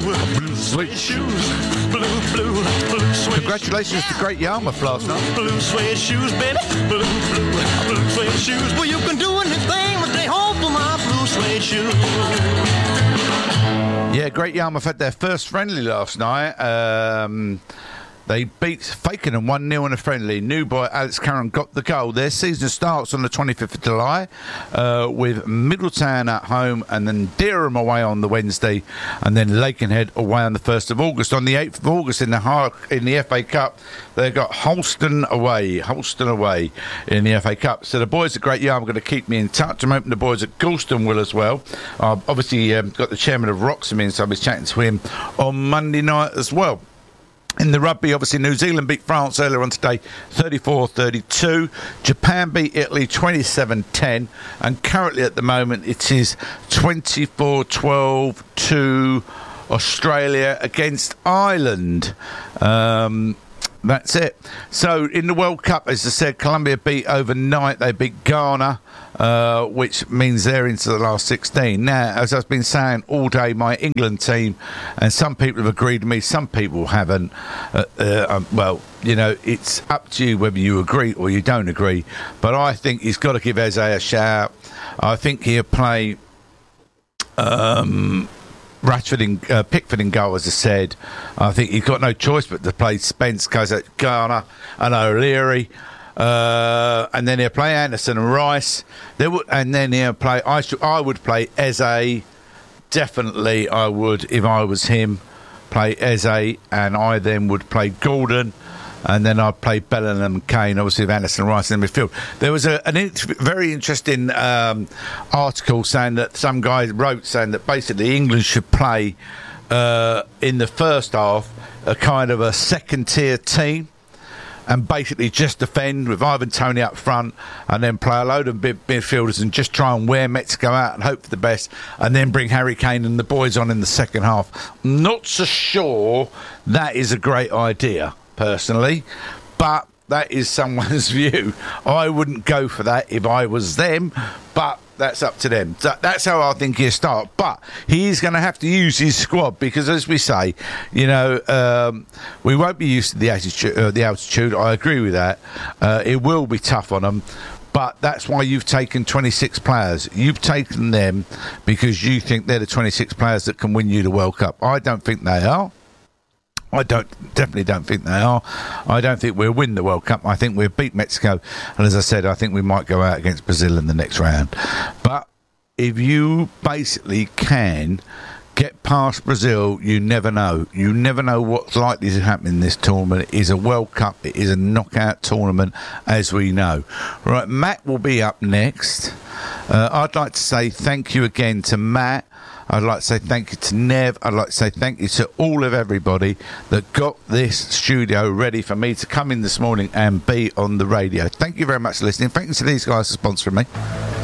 blue suede shoes. Blue suede. Congratulations to Great Yarmouth last night. Blue suede shoes, baby. Blue suede shoes. Well, you can do anything, but they hold for my blue suede shoes. Yeah, Great Yarmouth had their first friendly last night. They beat Fakenham 1-0 in a friendly. New boy Alex Curran got the goal. Their season starts on the 25th of July with Middletown at home and then Dereham away on the Wednesday and then Lakenhead away on the 1st of August. On the 8th of August in the FA Cup, they've got Holston away in the FA Cup. So the boys at Great Yarmouth are going to keep me in touch. I'm hoping the boys at Galston will as well. Obviously, got the chairman of Wroxham in, so I'll be chatting to him on Monday night as well. In the rugby, obviously, New Zealand beat France earlier on today, 34-32. Japan beat Italy 27-10. And currently at the moment, it is 24-12 to Australia against Ireland. That's it. So in the World Cup, as I said, Colombia beat overnight. They beat Ghana, which means they're into the last 16. Now, as I've been saying all day, my England team, and some people have agreed with me, some people haven't. Well, you know, it's up to you whether you agree or you don't agree. But I think he's got to give Eze a shout. I think he'll play Pickford in goal, as I said. I think he's got no choice but to play Spence, Garner and O'Leary. And then he'll play Anderson and Rice. And then he'll play... I would play Eze. Definitely I would, if I was him, play Eze. And I then would play Gordon. And then I'd play Bellingham and Kane, obviously, with Anderson and Rice in the midfield. There was a very interesting article saying that some guy wrote saying that basically England should play in the first half a kind of a second-tier team and basically just defend with Ivan Toney up front and then play a load of midfielders and just try and wear Mexico out and hope for the best and then bring Harry Kane and the boys on in the second half. Not so sure that is a great idea, personally, but that is someone's view. I wouldn't go for that if I was them, but that's up to them. That's how I think he'll start. But he's going to have to use his squad because, as we say, you know, we won't be used to the altitude. I agree with that. It will be tough on them. But that's why you've taken 26 players. You've taken them because you think they're the 26 players that can win you the World Cup. I don't think they are. Definitely don't think they are. I don't think we'll win the World Cup. I think we'll beat Mexico. And as I said, I think we might go out against Brazil in the next round. But if you basically can get past Brazil, you never know. You never know what's likely to happen in this tournament. It is a World Cup. It is a knockout tournament, as we know. Right, Matt will be up next. I'd like to say thank you again to Matt. I'd like to say thank you to Nev. I'd like to say thank you to all of everybody that got this studio ready for me to come in this morning and be on the radio. Thank you very much for listening. Thank you to these guys for sponsoring me.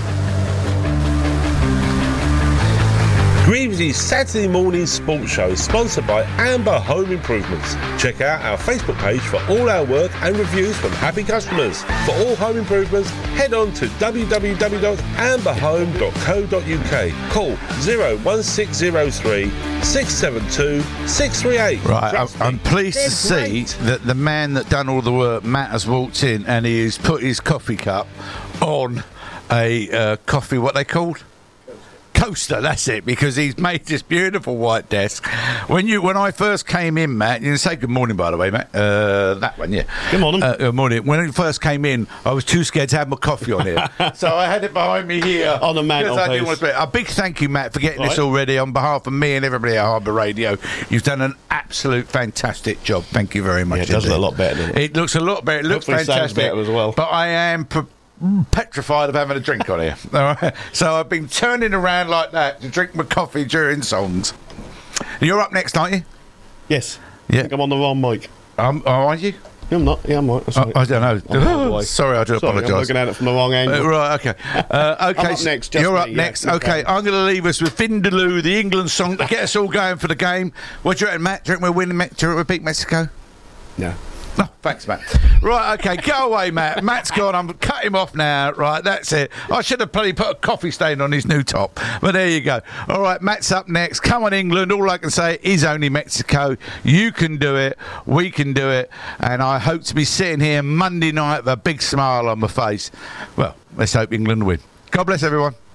Greaves' Saturday morning sports show is sponsored by Amber Home Improvements. Check out our Facebook page for all our work and reviews from happy customers. For all home improvements, head on to www.amberhome.co.uk. Call 01603 672 638. Right, I'm pleased to see that the man that done all the work, Matt, has walked in and he's put his coffee cup on a coffee, what they called? Coaster, that's it, because he's made this beautiful white desk. When I first came in, Matt, you can say good morning, by the way, Matt. That one, yeah. Good morning. Good morning. When I first came in, I was too scared to have my coffee on here, so I had it behind me here on the mantelpiece. A big thank you, Matt, for getting this all ready on behalf of me and everybody at Harbour Radio. You've done an absolute fantastic job. Thank you very much. Yeah, it does look a lot better, doesn't it? It looks a lot better. It looks Hopefully fantastic. sounds better as well. But I am petrified of having a drink on here. All right? So I've been turning around like that to drink my coffee during songs. You're up next, aren't you? Yes. Yeah. I think I'm on the wrong mic. Are you? No, I'm not. Yeah, I'm right. I don't know. Sorry, I do apologise. I'm looking at it from the wrong angle. Right, okay. Okay, I'm up next. You're up next. Okay, I'm going to leave us with Vindaloo, the England song, to get us all going for the game. What do you reckon, Matt? Do you reckon we'll win? Do you reckon we'll beat Mexico? No. Oh, thanks, Matt. Right, okay, go away, Matt. Matt's gone. I'm cut him off now. Right, that's it. I should have probably put a coffee stain on his new top. But there you go. All right, Matt's up next. Come on, England. All I can say is only Mexico. You can do it. We can do it. And I hope to be sitting here Monday night with a big smile on my face. Well, let's hope England win. God bless everyone.